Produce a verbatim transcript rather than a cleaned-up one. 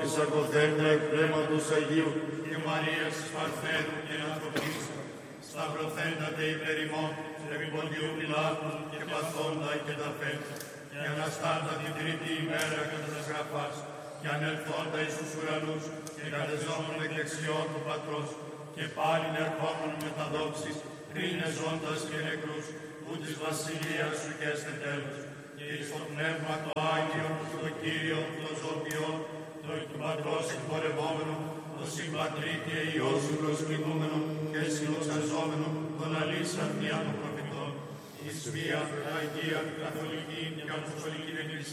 της αγωθέντα εκ Πνεύματος Αγίου και Μαρίας της Παρθένου και Ανθρωπής, σταυρωθέντατε υπέρ ημών, επί Ποντιού Πιλάτου και παθόντα και τα φέτα, και αναστάντα την τρίτη ημέρα κατά τας γραφάς, και ανελθόντα εις τους ουρανούς, και κατεζόμενον εκ δεξιών του Πατρός, και πάλιν ερχόμενον με τα δόξης, κρίνε ζώντας και νεκρούς, που της βασιλείας σου και έστε τέλος. Και εις το Πνεύμα το Άγιο, το Κύριο, το Ζωοποιό, το εκ του Πατρός εκπορευόμενο, το συμπατρί και Υιός σου προσκυνούμενο και συνοξαζόμενο, τον αλήσαν μία των προφητών, εις μία Αγία Καθολική και Αποστολική Εκκλησία.